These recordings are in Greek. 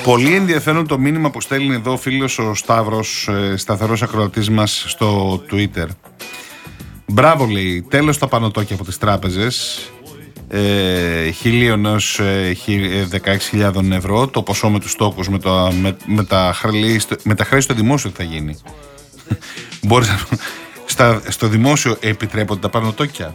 Πολύ ενδιαφέρον το μήνυμα που στέλνει εδώ ο φίλος ο Σταύρος, σταθερός ακροατής μας στο Twitter. Μπράβο, λέει, τέλος τα πανωτόκια από τις τράπεζες, 1.000 έως 16.000 ευρώ, το ποσό με τους τόκους, με τα χρέη στο δημόσιο θα γίνει. Μπορείς στο δημόσιο επιτρέπονται τα πανωτόκια?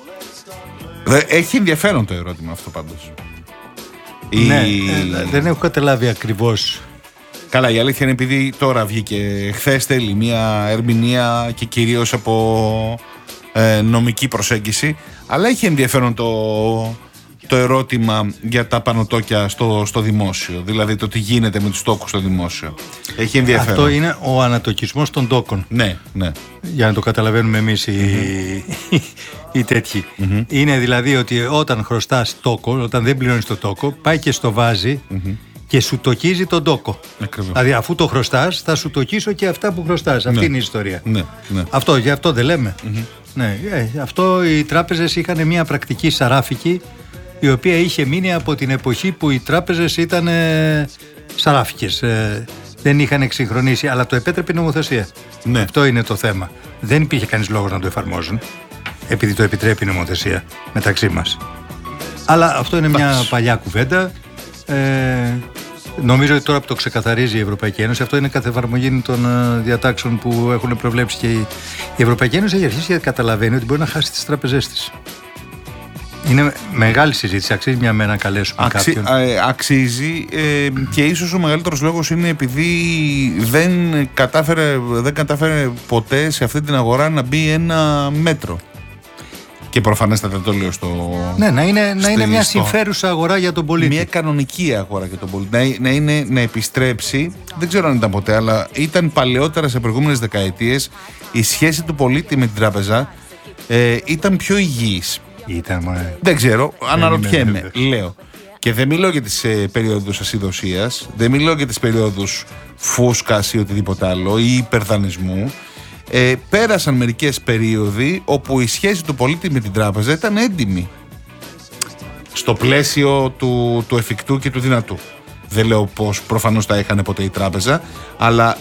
Έχει ενδιαφέρον το ερώτημα αυτό πάντως. Ναι, δεν έχω καταλάβει ακριβώς. Καλά, η αλήθεια είναι επειδή τώρα βγήκε, χθες τέλει μια ερμηνεία και κυρίως από νομική προσέγγιση, αλλά έχει ενδιαφέρον το ερώτημα για τα πανωτόκια στο δημόσιο, δηλαδή το τι γίνεται με τους τόκους στο δημόσιο. Έχει ενδιαφέρον. Αυτό είναι ο ανατοκισμός των τόκων. Ναι, ναι. Για να το καταλαβαίνουμε εμείς οι τέτοιοι. Είναι δηλαδή ότι όταν χρωστάς τόκο, όταν δεν πληρώνεις το τόκο, πάει και στο βάζει και σου τοκίζει τον τόκο. Ακριβώς. Δηλαδή αφού το χρωστάς, θα σου τοκίσω και αυτά που χρωστάς. Αυτή είναι η ιστορία. Ναι, ναι. Γι' αυτό δεν λέμε. Ναι, αυτό οι τράπεζες είχαν μια πρακτική σαράφικη, η οποία είχε μείνει από την εποχή που οι τράπεζες ήταν σαράφικες. Δεν είχαν εξυγχρονίσει, αλλά το επέτρεπε η νομοθεσία. Ναι. Αυτό είναι το θέμα. Δεν υπήρχε κανείς λόγος να το εφαρμόζουν, επειδή το επιτρέπει η νομοθεσία μεταξύ μας. Αλλά αυτό είναι μια παλιά κουβέντα. Νομίζω ότι τώρα που το ξεκαθαρίζει η Ευρωπαϊκή Ένωση, αυτό είναι καθ' εφαρμογή των διατάξεων που έχουν προβλέψει και η Ευρωπαϊκή Ένωση, έχει αρχίσει και καταλαβαίνει ότι μπορεί να χάσει τις τράπεζές της. Είναι μεγάλη συζήτηση, αξίζει μια μέρα να καλέσουμε κάποιον. Αξίζει και ίσως ο μεγαλύτερος λόγος είναι επειδή δεν κατάφερε ποτέ σε αυτή την αγορά να μπει ένα μέτρο. Και προφανέστατα το λέω Ναι, να είναι μια συμφέρουσα αγορά για τον πολίτη. Μια κανονική αγορά για τον πολίτη. Να επιστρέψει, δεν ξέρω αν ήταν ποτέ, αλλά ήταν παλαιότερα σε προηγούμενες δεκαετίες η σχέση του πολίτη με την τράπεζα ήταν πιο υγιής. Δεν ξέρω, αναρωτιέμαι, λέω. Και δεν μιλώ για τις περίοδους ασυδοσίας, δεν μιλώ για τις περίοδους φούσκας ή οτιδήποτε άλλο ή υπερδανισμού. Πέρασαν μερικές περίοδοι όπου η σχέση του πολίτη με την τράπεζα ήταν έντιμη στο πλαίσιο του εφικτού και του δυνατού. Δεν λέω πως προφανώς τα είχαν ποτέ η τράπεζα, αλλά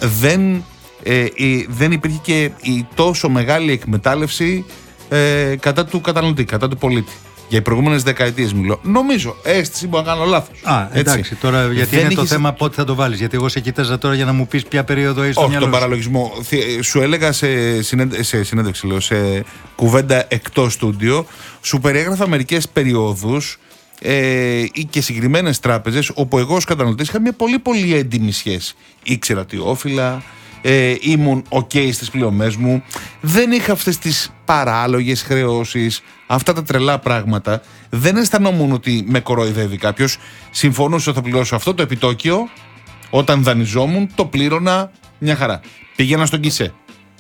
δεν υπήρχε και η τόσο μεγάλη εκμετάλλευση κατά του καταναλωτή, κατά του πολίτη. Για οι προηγούμενες δεκαετίες μιλώ. Νομίζω, αίσθηση, μπορεί να κάνω λάθος. Εντάξει, τώρα γιατί δεν είναι το θέμα πότε θα το βάλεις. Γιατί εγώ σε κοίταζα τώρα για να μου πεις ποια περίοδο είσαι στο μυαλό σου. Τον παραλογισμό. Σου έλεγα σε συνέντευξη, σε κουβέντα εκτός στούντιο, σου περιέγραφα μερικές περιόδους και συγκεκριμένες τράπεζες όπου εγώ ως καταναλωτής είχα μια πολύ πολύ έντιμη σχέση. Ήξερα τι όφυλα, ήμουν στις πληρωμές μου, δεν είχα αυτές τις παράλογες χρεώσεις, αυτά τα τρελά πράγματα. Δεν αισθανόμουν ότι με κοροϊδεύει κάποιος. Συμφωνούσα ότι θα πληρώσω αυτό το επιτόκιο. Όταν δανειζόμουν το πλήρωνα μια χαρά. Πήγαινα στον ΚΙΣΕ.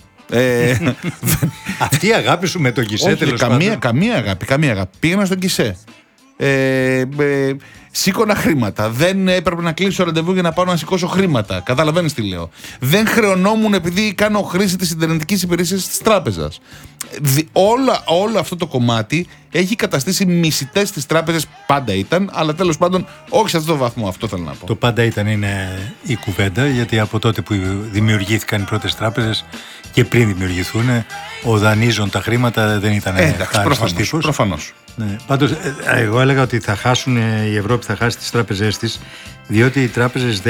Αυτή η αγάπη σου με τον ΚΙΣΕ, τέλος πάντων. Καμία αγάπη. Πήγαινα στον ΚΙΣΕ. Σήκωνα χρήματα. Δεν έπρεπε να κλείσω ραντεβού για να πάω να σηκώσω χρήματα. Καταλαβαίνεις τι λέω. Δεν χρεωνόμουν επειδή κάνω χρήση της ιντερνετικής υπηρεσίας της τράπεζας. Όλο αυτό το κομμάτι έχει καταστήσει μισητές τις τράπεζες. Πάντα ήταν, αλλά τέλος πάντων όχι σε αυτό το βαθμό. Αυτό θέλω να πω. Το πάντα ήταν είναι η κουβέντα, γιατί από τότε που δημιουργήθηκαν οι πρώτες τράπεζες και πριν δημιουργηθούν, ο δανείζων τα χρήματα δεν ήταν χάρη τύπος. Προφανώς. Ναι. Πάντως, εγώ έλεγα ότι η Ευρώπη θα χάσει τις τράπεζές της, διότι οι τράπεζες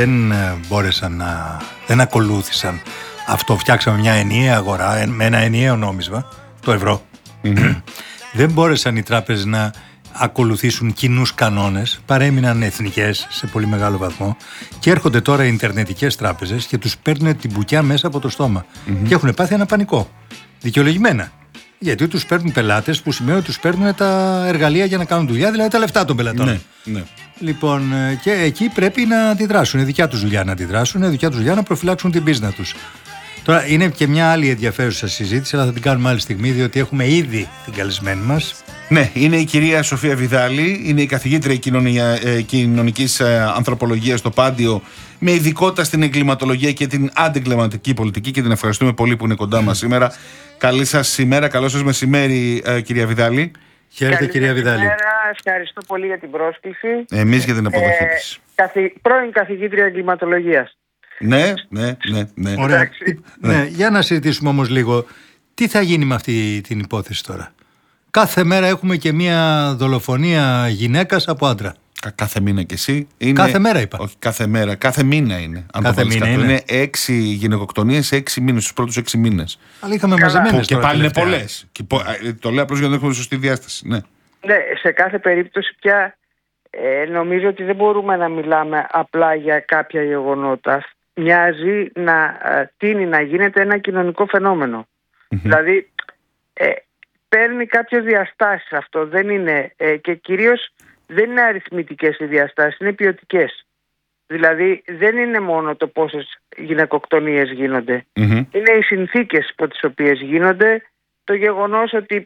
δεν ακολούθησαν αυτό. Φτιάξαμε μια ενιαία αγορά με ένα ενιαίο νόμισμα, το ευρώ. Δεν μπόρεσαν οι τράπεζες να ακολουθήσουν κοινούς κανόνες, παρέμειναν εθνικές σε πολύ μεγάλο βαθμό και έρχονται τώρα οι ιντερνετικές τράπεζες και τους παίρνουν την μπουκιά μέσα από το στόμα και έχουν πάθει ένα πανικό, δικαιολογημένα. Γιατί τους παίρνουν πελάτες, που σημαίνει ότι τους παίρνουν τα εργαλεία για να κάνουν δουλειά, δηλαδή τα λεφτά των πελατών. Ναι. Λοιπόν, και εκεί πρέπει να αντιδράσουν. Είναι δικιά τους δουλειά να αντιδράσουν, είναι δικιά τους δουλειά να προφυλάξουν την business τους. Τώρα είναι και μια άλλη ενδιαφέρουσα συζήτηση, αλλά θα την κάνουμε άλλη στιγμή, διότι έχουμε ήδη την καλεσμένη μας. Ναι, είναι η κυρία Σοφία Βιδάλη, είναι η καθηγήτρια κοινωνικής ανθρωπολογίας στο Πάντιο, με ειδικότητα στην εγκληματολογία και την αντιγκληματική πολιτική, και την ευχαριστούμε πολύ που είναι κοντά μας σήμερα. Καλή σας ημέρα, καλό σας μεσημέρι, κυρία Βιδάλη. Χαίρετε, κυρία Βιδάλη. Καλημέρα, ευχαριστώ πολύ για την πρόσκληση. Εμείς για την αποδοχή της. πρώην καθηγήτρια εγκληματολογίας. Ναι. Ωραία. Ναι, για να συζητήσουμε όμως λίγο τι θα γίνει με αυτή την υπόθεση τώρα. Κάθε μέρα έχουμε και μια δολοφονία γυναίκας από άντρα. Κάθε μήνα κι εσύ. Κάθε μέρα είπα. Όχι, κάθε μέρα. Κάθε μήνα είναι. Αν κάθε μήνα είναι 6 γυναικοκτονίες σε 6 μήνες, στους πρώτους 6 μήνες. Αλλά είχαμε μαζεμένες. Και πάλι είναι πολλές. Το λέω απλώς για να έχουμε σωστή διάσταση. Ναι. Ναι, σε κάθε περίπτωση πια νομίζω ότι δεν μπορούμε να μιλάμε απλά για κάποια γεγονότα. Μοιάζει να τείνει να γίνεται ένα κοινωνικό φαινόμενο. Δηλαδή παίρνει κάποιες διαστάσεις αυτό. Δεν είναι, και κυρίως δεν είναι αριθμητικές οι διαστάσεις, είναι ποιοτικές. Δηλαδή δεν είναι μόνο το πόσες γυναικοκτονίες γίνονται. Είναι οι συνθήκες υπό τις οποίες γίνονται, το γεγονός ότι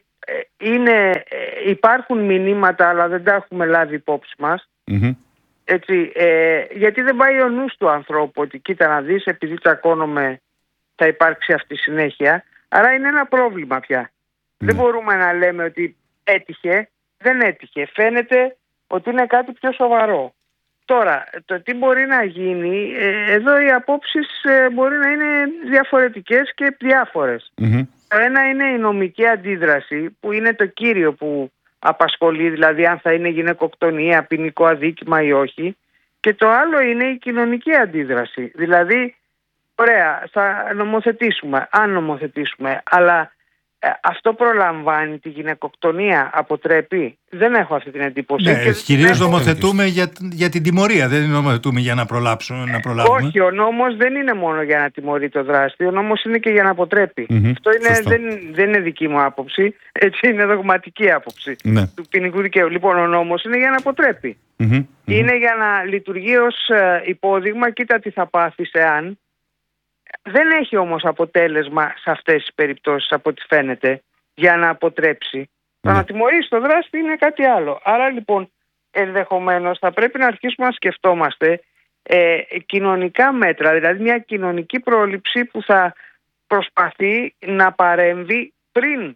υπάρχουν μηνύματα αλλά δεν τα έχουμε λάβει υπόψη μας. Έτσι, γιατί δεν πάει ο νους του ανθρώπου ότι κοίτα να δεις, επειδή τσακώνομαι θα υπάρξει αυτή η συνέχεια. Άρα είναι ένα πρόβλημα πια. Δεν μπορούμε να λέμε ότι έτυχε, δεν έτυχε. Φαίνεται ότι είναι κάτι πιο σοβαρό. Τώρα, το τι μπορεί να γίνει, εδώ οι απόψεις μπορεί να είναι διαφορετικές και διάφορες. Το ένα είναι η νομική αντίδραση, που είναι το κύριο που απασχολεί, δηλαδή αν θα είναι γυναικοκτονία, ποινικό αδίκημα ή όχι. Και το άλλο είναι η κοινωνική αντίδραση. Δηλαδή, ωραία, θα νομοθετήσουμε, αν νομοθετήσουμε, αλλά αυτό προλαμβάνει τη γυναικοκτονία, αποτρέπει? Δεν έχω αυτή την εντύπωση. Ναι, κυρίως νομοθετούμε για την τιμωρία, δεν νομοθετούμε για να προλάβουμε. Όχι, ο νόμος δεν είναι μόνο για να τιμωρεί το δράστη, ο νόμος είναι και για να αποτρέπει. Αυτό δεν είναι δική μου άποψη, έτσι είναι δογματική άποψη του ποινικού δικαίου. Λοιπόν, ο νόμος είναι για να αποτρέπει. Είναι για να λειτουργεί ως υπόδειγμα, κοίτα τι θα πάθεις εάν. Δεν έχει όμως αποτέλεσμα σε αυτές τις περιπτώσεις, από ό,τι φαίνεται, για να αποτρέψει. Το να τιμωρήσει το δράστη είναι κάτι άλλο. Άρα λοιπόν ενδεχομένως θα πρέπει να αρχίσουμε να σκεφτόμαστε κοινωνικά μέτρα, δηλαδή μια κοινωνική πρόληψη που θα προσπαθεί να παρέμβει πριν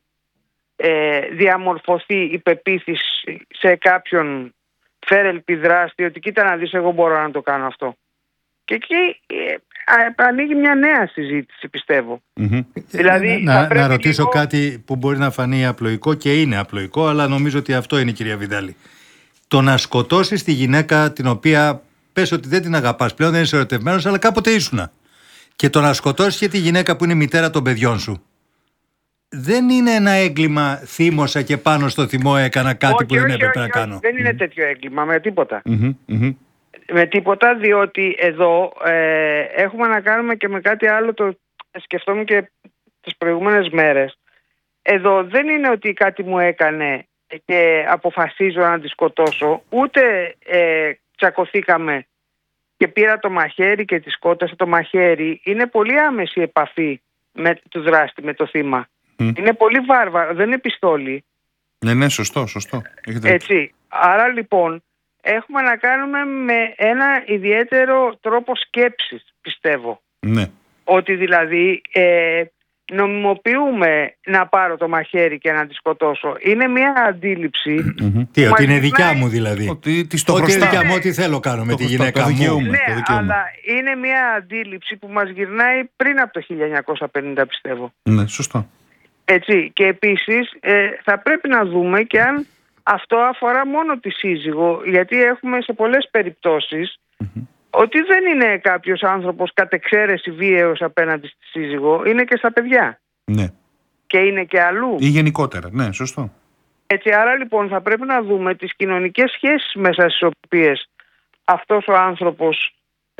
διαμορφωθεί η πεποίθηση σε κάποιον φέρελπη δράστη ότι κοίτα να δεις, εγώ μπορώ να το κάνω αυτό. Και εκεί ανοίγει μια νέα συζήτηση, πιστεύω. Δηλαδή, να ρωτήσω κάτι που μπορεί να φανεί απλοϊκό και είναι απλοϊκό, αλλά νομίζω ότι αυτό είναι, κυρία Βιδάλη. Το να σκοτώσεις τη γυναίκα την οποία πες ότι δεν την αγαπάς πλέον, δεν είσαι ερωτευμένος, αλλά κάποτε ήσουνα. Και το να σκοτώσεις και τη γυναίκα που είναι μητέρα των παιδιών σου. Δεν είναι ένα έγκλημα, θύμωσα και πάνω στο θυμό έκανα κάτι που δεν έπρεπε να κάνω. Δεν είναι τέτοιο έγκλημα με τίποτα. Με τίποτα, διότι εδώ έχουμε να κάνουμε και με κάτι άλλο, το σκεφτόμουν και τις προηγούμενες μέρες. Εδώ δεν είναι ότι κάτι μου έκανε και αποφασίζω να τη σκοτώσω, ούτε τσακωθήκαμε και πήρα το μαχαίρι και τη σκότωσα. Το μαχαίρι είναι πολύ άμεση επαφή με του δράστη, με το θύμα. Είναι πολύ βάρβαρο, δεν είναι πιστόλι. Ναι, σωστό. Έτσι. Άρα λοιπόν έχουμε να κάνουμε με ένα ιδιαίτερο τρόπο σκέψης, πιστεύω. Ναι. Ότι δηλαδή νομιμοποιούμε να πάρω το μαχαίρι και να τη σκοτώσω. Είναι μια αντίληψη. Τι, ότι είναι δικιά μου δηλαδή. Ότι είναι δικιά μου, ό,τι θέλω κάνω με τη γυναίκα μου. Ναι, αλλά είναι μια αντίληψη που μας γυρνάει πριν από το 1950, πιστεύω. Ναι, σωστό. Έτσι. Και επίσης θα πρέπει να δούμε και αν αυτό αφορά μόνο τη σύζυγο, γιατί έχουμε σε πολλές περιπτώσεις ότι δεν είναι κάποιος άνθρωπος κατ' εξαίρεση βίαιος απέναντι στη σύζυγο, είναι και στα παιδιά. Ναι. Και είναι και αλλού. Ή γενικότερα, ναι, σωστό. Έτσι, άρα λοιπόν θα πρέπει να δούμε τις κοινωνικές σχέσεις μέσα στις οποίες αυτός ο άνθρωπος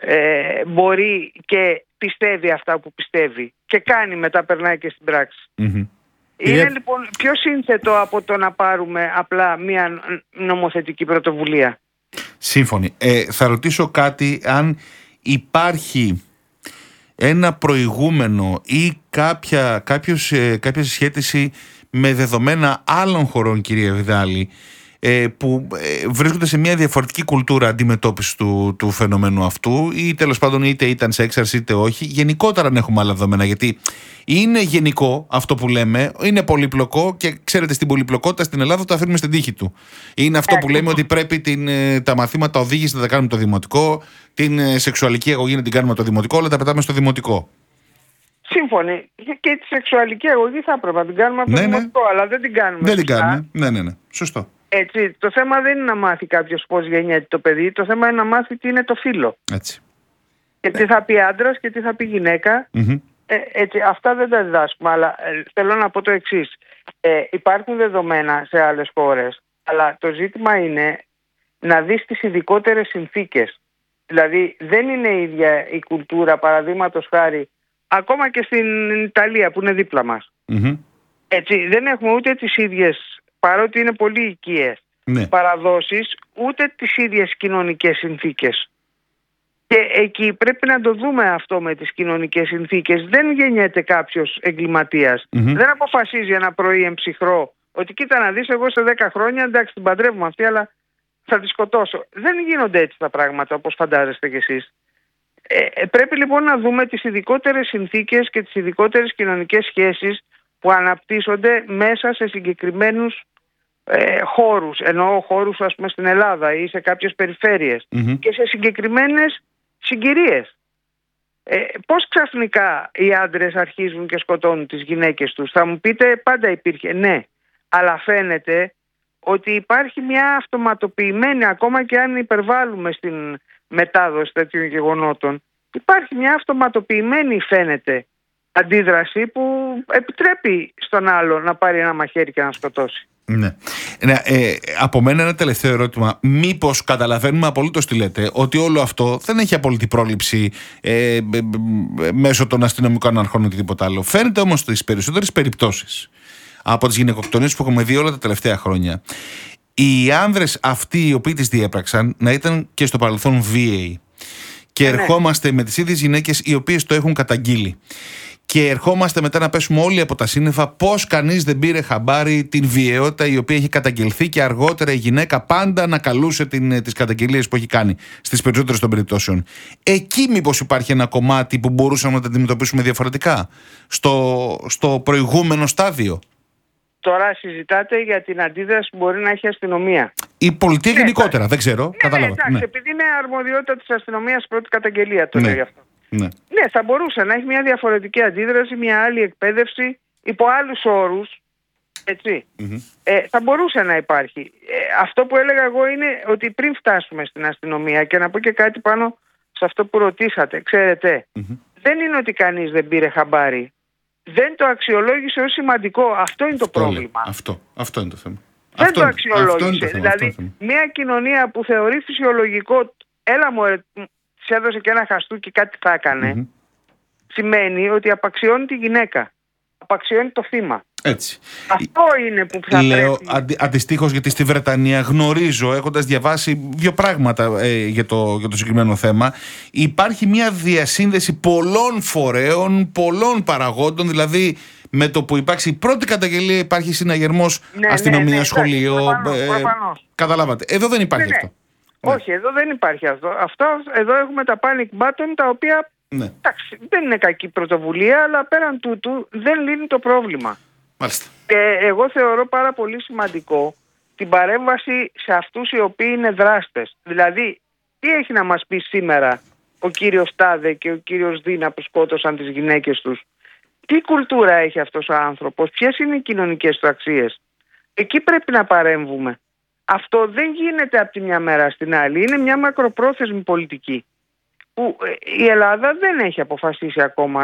μπορεί και πιστεύει αυτά που πιστεύει και κάνει, μετά περνάει και στην πράξη. Είναι λοιπόν πιο σύνθετο από το να πάρουμε απλά μια νομοθετική πρωτοβουλία. Σύμφωνοι. Θα ρωτήσω κάτι, αν υπάρχει ένα προηγούμενο ή κάποια συσχέτιση με δεδομένα άλλων χωρών, κυρία Βιδάλη, που βρίσκονται σε μια διαφορετική κουλτούρα αντιμετώπιση του φαινομένου αυτού, ή τέλος πάντων είτε ήταν σε έξαρση είτε όχι. Γενικότερα αν έχουμε άλλα δεδομένα, γιατί είναι γενικό αυτό που λέμε, είναι πολύπλοκο και ξέρετε, στην πολυπλοκότητα στην Ελλάδα το αφήνουμε στην τύχη του. Είναι αυτό που λέμε ότι πρέπει τα μαθήματα οδήγηση να τα κάνουμε το δημοτικό, την σεξουαλική αγωγή να την κάνουμε το δημοτικό, όλα τα πετάμε στο δημοτικό. Σύμφωνοι. Και τη σεξουαλική αγωγή θα έπρεπε να την κάνουμε από το δημοτικό, αλλά δεν την κάνουμε. Δεν την κάνουμε. Ναι. Σωστό. Έτσι, το θέμα δεν είναι να μάθει κάποιος πώς γεννιέται το παιδί, το θέμα είναι να μάθει τι είναι το φύλο. Έτσι. Και τι θα πει άντρας και τι θα πει γυναίκα. Έτσι, αυτά δεν τα διδάσκουμε, αλλά θέλω να πω το εξής. Υπάρχουν δεδομένα σε άλλες χώρες, αλλά το ζήτημα είναι να δεις τις ειδικότερες συνθήκες. Δηλαδή δεν είναι η ίδια η κουλτούρα, παραδείγματος χάρη, ακόμα και στην Ιταλία που είναι δίπλα μας. Έτσι, δεν έχουμε ούτε τις ίδιες, παρότι είναι πολύ οικίες, παραδόσεις, ούτε τις ίδιες κοινωνικές συνθήκες. Και εκεί πρέπει να το δούμε αυτό με τις κοινωνικές συνθήκες. Δεν γεννιέται κάποιος εγκληματίας. Δεν αποφασίζει ένα πρωί εμψυχρό ότι κοίτα να δεις, εγώ σε 10 χρόνια, εντάξει την παντρεύουμε αυτή, αλλά θα τη σκοτώσω. Δεν γίνονται έτσι τα πράγματα όπως φαντάζεστε κι εσείς. Πρέπει λοιπόν να δούμε τις ειδικότερες συνθήκες και τις ειδικότερες κοινωνικές σχέσεις που αναπτύσσονται μέσα σε συγκεκριμένους χώρους. Εννοώ χώρους, ας πούμε, στην Ελλάδα ή σε κάποιες περιφέρειες και σε συγκεκριμένες συγκυρίες. Πώς ξαφνικά οι άντρες αρχίζουν και σκοτώνουν τις γυναίκες τους? Θα μου πείτε πάντα υπήρχε. Ναι, αλλά φαίνεται ότι υπάρχει μια αυτοματοποιημένη, ακόμα και αν υπερβάλλουμε στην μετάδοση τέτοιων γεγονότων, υπάρχει μια αυτοματοποιημένη, φαίνεται, αντίδραση που επιτρέπει στον άλλο να πάρει ένα μαχαίρι και να σκοτώσει. Ναι. Από μένα ένα τελευταίο ερώτημα. Μήπως καταλαβαίνουμε απολύτως τι λέτε, ότι όλο αυτό δεν έχει απόλυτη πρόληψη μέσω των αστυνομικών αρχών ή τίποτα άλλο? Φαίνεται όμως στις περισσότερες περιπτώσεις από τις γυναικοκτονίες που έχουμε δει όλα τα τελευταία χρόνια, οι άνδρες αυτοί οι οποίοι τις διέπραξαν να ήταν και στο παρελθόν βίαιοι. Και ερχόμαστε με τις ίδιες γυναίκες οι οποίες το έχουν καταγγείλει. Και ερχόμαστε μετά να πέσουμε όλοι από τα σύννεφα πώς κανείς δεν πήρε χαμπάρι την βιαιότητα η οποία έχει καταγγελθεί, και αργότερα η γυναίκα πάντα ανακαλούσε τις καταγγελίες που έχει κάνει στις περισσότερες των περιπτώσεων. Εκεί μήπως υπάρχει ένα κομμάτι που μπορούσαμε να τα αντιμετωπίσουμε διαφορετικά στο προηγούμενο στάδιο? Τώρα συζητάτε για την αντίδραση που μπορεί να έχει η αστυνομία. Η πολιτεία γενικότερα, δεν ξέρω. Κατάλαβα. Εντάξει, επειδή είναι αρμοδιότητα της αστυνομίας πρώτη καταγγελία, το λέει αυτό. Ναι, θα μπορούσε να έχει μια διαφορετική αντίδραση, μια άλλη εκπαίδευση, υπό άλλους όρους. Έτσι. Θα μπορούσε να υπάρχει. Αυτό που έλεγα εγώ είναι ότι πριν φτάσουμε στην αστυνομία, και να πω και κάτι πάνω σε αυτό που ρωτήσατε, ξέρετε, δεν είναι ότι κανείς δεν πήρε χαμπάρι. Δεν το αξιολόγησε ως σημαντικό. Αυτό είναι το πρόβλημα. Αυτό είναι το θέμα. Δεν το αξιολόγησε. Δηλαδή, μια κοινωνία που θεωρεί φυσιολογικό, έλα μου, της έδωσε και ένα χαστούκι, κάτι θα έκανε, σημαίνει ότι απαξιώνει τη γυναίκα. Απαξιώνει το θύμα. Έτσι. Αυτό είναι που θα λέω, πρέπει. Αντιστοίχως, γιατί στη Βρετανία γνωρίζω, έχοντας διαβάσει δύο πράγματα για το συγκεκριμένο θέμα, υπάρχει μια διασύνδεση πολλών φορέων, πολλών παραγόντων, δηλαδή με το που υπάρξει η πρώτη καταγγελία υπάρχει συναγερμός αστυνομία, σχολείο. Προφανώς. Καταλάβατε. Εδώ δεν υπάρχει αυτό. Όχι, εδώ δεν υπάρχει αυτό. Εδώ έχουμε τα panic button, τα οποία εντάξει, δεν είναι κακή πρωτοβουλία, αλλά πέραν τούτου δεν λύνει το πρόβλημα. Μάλιστα. Και εγώ θεωρώ πάρα πολύ σημαντικό την παρέμβαση σε αυτούς οι οποίοι είναι δράστες. Δηλαδή, τι έχει να μας πει σήμερα ο κύριος Τάδε και ο κύριος Δίνα που σκότωσαν τις γυναίκες τους? Τι κουλτούρα έχει αυτός ο άνθρωπος? Ποιες είναι οι κοινωνικές του αξίες? Εκεί πρέπει να παρέμβουμε. Αυτό δεν γίνεται από τη μια μέρα στην άλλη. Είναι μια μακροπρόθεσμη πολιτική που η Ελλάδα δεν έχει αποφασίσει ακόμα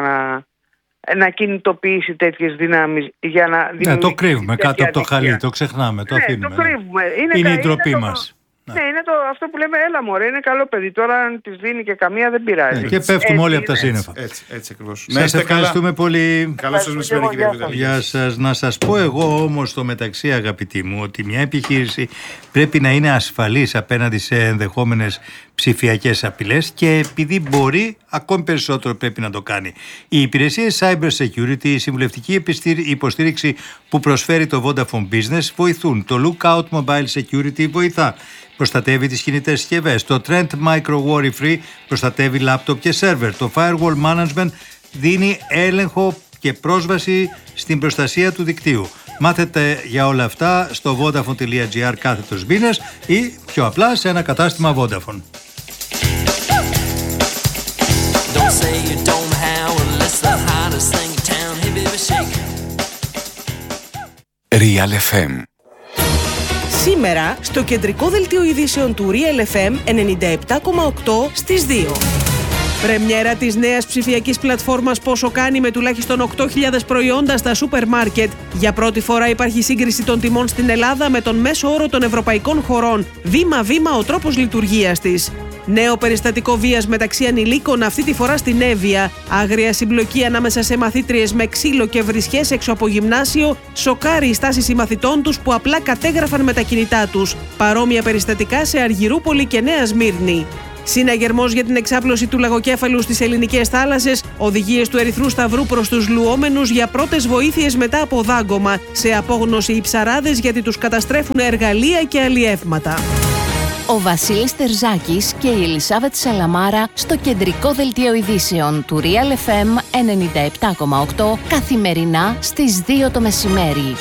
να κινητοποιήσει τέτοιες δυνάμεις για να δημιουργήσει. Το κρύβουμε κάτω από το χαλί, το ξεχνάμε, το αφήνουμε. Το κρύβουμε. Είναι η ντροπή μας. Ναι, είναι αυτό που λέμε, έλα μωρέ, είναι καλό παιδί. Τώρα αν της δίνει και καμία δεν πειράζει. Και πέφτουμε όλοι από τα σύννεφα. Έτσι ακριβώς. Σας ευχαριστούμε πολύ. Καλό σας μεσημέρι, κύριε Βιταλίδη. Γεια σας. Να σας πω εγώ όμως στο μεταξύ, αγαπητοί μου, ότι μια επιχείρηση πρέπει να είναι ασφαλής απέναντι σε ενδεχόμενες ψηφιακές απειλές και επειδή μπορεί, ακόμη περισσότερο πρέπει να το κάνει. Οι υπηρεσίες Cyber Security, η συμβουλευτική υποστήριξη που προσφέρει το Vodafone Business βοηθούν. Το Lookout Mobile Security βοηθά. Προστατεύει τις κινητές συσκευές. Το Trend Micro Worry Free προστατεύει λάπτοπ και σερβερ. Το Firewall Management δίνει έλεγχο και πρόσβαση στην προστασία του δικτύου. Μάθετε για όλα αυτά στο vodafone.gr/business ή πιο απλά σε ένα κατάστημα Vodafone. Real FM. Σήμερα στο κεντρικό δελτίο ειδήσεων του Real FM 97,8 στις 2. Πρεμιέρα της νέας ψηφιακής πλατφόρμας Πόσο κάνει με τουλάχιστον 8.000 προϊόντα στα σούπερ μάρκετ. Για πρώτη φορά υπάρχει σύγκριση των τιμών στην Ελλάδα με τον μέσο όρο των ευρωπαϊκών χωρών. Βήμα-βήμα ο τρόπος λειτουργίας της. Νέο περιστατικό βίας μεταξύ ανηλίκων, αυτή τη φορά στην Εύβοια. Άγρια συμπλοκή ανάμεσα σε μαθήτριες με ξύλο και βρισχές έξω από γυμνάσιο. Σοκάρει η στάση συμμαθητών τους που απλά κατέγραφαν με τα κινητά τους. Παρόμοια περιστατικά σε Αργυρούπολη και Νέα Σμύρνη. Συναγερμός για την εξάπλωση του λαγοκέφαλου στις ελληνικές θάλασσες. Οδηγίες του Ερυθρού Σταυρού προς τους λουόμενους για πρώτες βοήθειες μετά από δάγκωμα. Σε απόγνωση οι ψαράδες γιατί τους καταστρέφουν εργαλεία και αλλιεύματα. Ο Βασίλης Τερζάκης και η Ελισάβετ Σαλαμάρα στο κεντρικό δελτίο ειδήσεων του Real FM 97,8 καθημερινά στις 2 το μεσημέρι.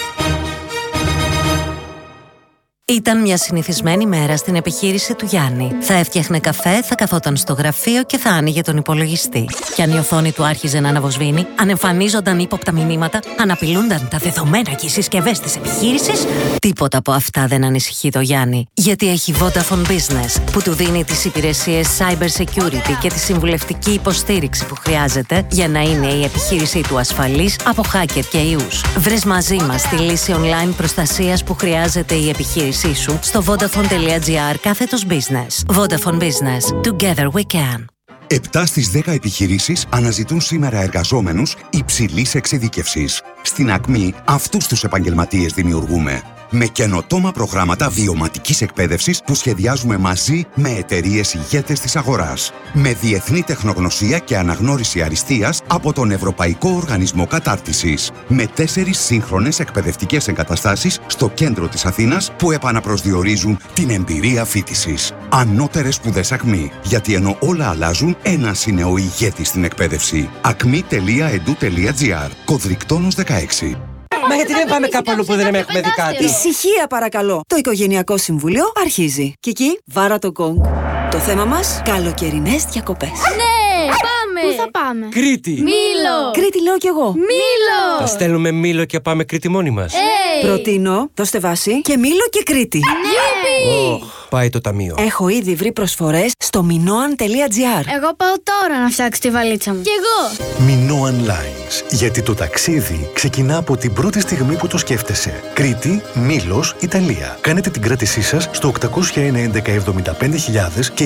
Ήταν μια συνηθισμένη μέρα στην επιχείρηση του Γιάννη. Θα έφτιαχνε καφέ, θα καθόταν στο γραφείο και θα άνοιγε τον υπολογιστή. Και αν η οθόνη του άρχιζε να αναβοσβήνει, αν εμφανίζονταν ύποπτα μηνύματα, αν απειλούνταν τα δεδομένα και οι συσκευές της επιχείρησης, τίποτα από αυτά δεν ανησυχεί το Γιάννη. Γιατί έχει Vodafone Business, που του δίνει τις υπηρεσίες Cyber Security και τη συμβουλευτική υποστήριξη που χρειάζεται για να είναι η επιχείρησή του ασφαλής από hacker και ιούς. Βρες μαζί μας τη λύση online προστασίας που χρειάζεται η επιχείρηση σου στο vodafone.gr/business. Vodafone Business. Together we can. 7 στις 10 επιχειρήσεις αναζητούν σήμερα εργαζόμενους υψηλής εξειδίκευσης. Στην Ακμή αυτούς τους επαγγελματίες δημιουργούμε. Με καινοτόμα προγράμματα βιωματικής εκπαίδευσης που σχεδιάζουμε μαζί με εταιρείες ηγέτες της αγοράς. Με διεθνή τεχνογνωσία και αναγνώριση αριστείας από τον Ευρωπαϊκό Οργανισμό Κατάρτισης. Με 4 σύγχρονες εκπαιδευτικές εγκαταστάσεις στο κέντρο της Αθήνας που επαναπροσδιορίζουν την εμπειρία φοιτησης. Ανώτερες σπουδές Ακμή. Γιατί ενώ όλα αλλάζουν, ένας είναι ο ηγέτης στην εκπαίδευση. acmi.edu.gr. Κωδρικτόνος 16. Μα γιατί δεν πάμε κάπου αλλού που δεν έχουμε δει κάτι? Ησυχία παρακαλώ. Το Οικογενειακό Συμβούλιο αρχίζει. Κική, βάρα το γκονγκ. Το θέμα μας, καλοκαιρινές διακοπές. Ναι, πάμε! Πού θα πάμε? Κρήτη! Μήλο! Κρήτη λέω κι εγώ. Μήλο! Θα στέλνουμε Μήλο και πάμε Κρήτη μόνοι μας. Προτείνω, δώστε βάση και Μήλο και Κρήτη. Ναι! Πάει το ταμείο. Έχω ήδη βρει προσφορές στο minoan.gr. Εγώ πάω τώρα να φτιάξω τη βαλίτσα μου. Κι εγώ! Minoan Lines. Γιατί το ταξίδι ξεκινά από την πρώτη στιγμή που το σκέφτεσαι. Κρήτη, Μήλος, Ιταλία. Κάνετε την κράτησή σας στο 801-11-75.000 και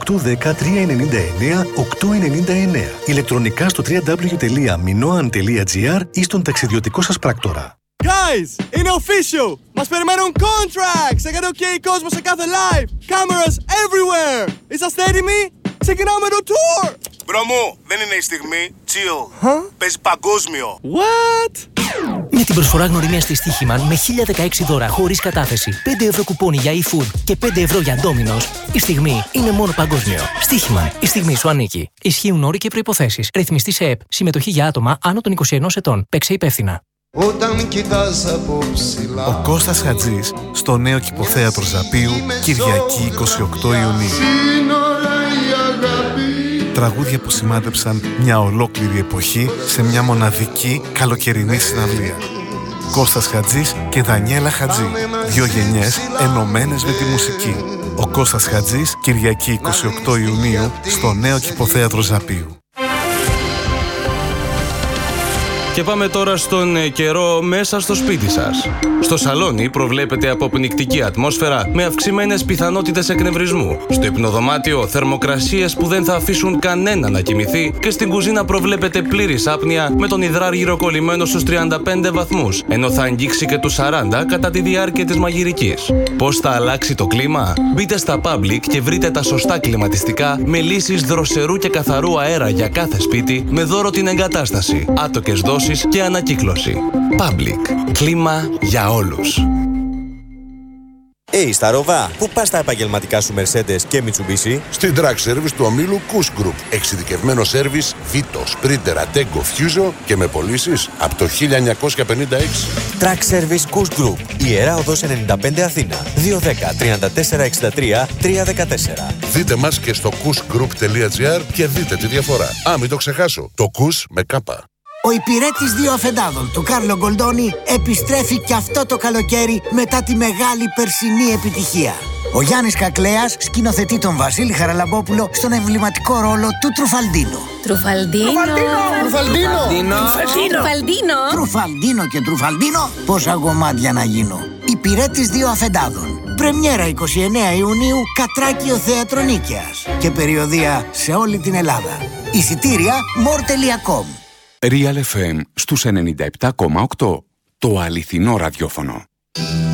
2810-399-899. Ηλεκτρονικά στο www.minoan.gr ή στον ταξιδιωτικό σας πράκτορα. Guys, είναι official! Μας περιμένουν contracts! Έκανε OK κόσμο σε κάθε live! Cameras everywhere! Είσαστε έτοιμοι? Ξεκινάμε το tour! Μπρο μου, δεν είναι η στιγμή. Chill. Παίζει παγκόσμιο. What? Με την προσφορά γνωριμίας της Στοίχημαν με 1016 δώρα χωρίς κατάθεση, 5 ευρώ κουπόνι για eFood και 5 ευρώ για Domino's, η στιγμή είναι μόνο παγκόσμιο. Στοίχημαν, η στιγμή σου ανήκει. Ισχύουν όροι και προϋποθέσεις. Ρυθμιστή σε ΕΠ. Συμμετοχή για άτομα άνω των 21 ετών. Παίξε υπεύθυνα. Ο Κώστας Χατζής στο νέο κηποθέατρο Ζαπίου, Κυριακή 28 Ιουνίου. Τραγούδια που σημάδεψαν μια ολόκληρη εποχή σε μια μοναδική καλοκαιρινή συναυλία. Κώστας Χατζής και Δανιέλα Χατζή. 2 γενιές ενωμένες με τη μουσική. Ο Κώστας Χατζής, Κυριακή 28 Ιουνίου στο νέο κηποθέατρο Ζαπίου. Και πάμε τώρα στον καιρό μέσα στο σπίτι σας. Στο σαλόνι προβλέπεται αποπνικτική ατμόσφαιρα με αυξημένες πιθανότητες εκνευρισμού. Στο υπνοδωμάτιο θερμοκρασίες που δεν θα αφήσουν κανένα να κοιμηθεί και στην κουζίνα προβλέπεται πλήρης άπνοια με τον υδράργυρο κολλημένο στους 35 βαθμούς, ενώ θα αγγίξει και τους 40 κατά τη διάρκεια της μαγειρικής. Πώς θα αλλάξει το κλίμα? Μπείτε στα Public και βρείτε τα σωστά κλιματιστικά με λύσεις δροσερού και καθαρού αέρα για κάθε σπίτι με δώρο την εγκατάσταση, άτοκες δόσεις και ανακύκλωση. Public. Κλίμα για όλους. Σταρόβα, πού πας τα επαγγελματικά σου Mercedes και Mitsubishi? Στην Track Service του ομίλου Kuss Group. Εξειδικευμένο σέρβις Vito, Sprinter, Ateco, Fuso και με πωλήσεις από το 1956. Track Service Kuss Group. Ιερά Οδός 95 Αθήνα. 210 34 63 314. Δείτε μας και στο kussgroup.gr και δείτε τη διαφορά. Μην το ξεχάσω. Το Kuss με κάπα. Ο υπηρέτης δύο αφεντάδων του Κάρλο Γκολντόνι επιστρέφει και αυτό το καλοκαίρι μετά τη μεγάλη περσινή επιτυχία. Ο Γιάννης Κακλέας σκηνοθετεί τον Βασίλη Χαραλαμπόπουλο στον εμβληματικό ρόλο του Τρουφαλντίνο. Τρουφαλντίνο και Τρουφαλντίνο, πόσα γομάτια να γίνω. Υπηρέτης δύο αφεντάδων. Πρεμιέρα 29 Ιουνίου, Κατράκιο Θέατρο Νίκαιας. Και περιοδεία σε όλη την Ελλάδα. Εισιτήρια more.com. Real FM στους 97,8. Το αληθινό ραδιόφωνο.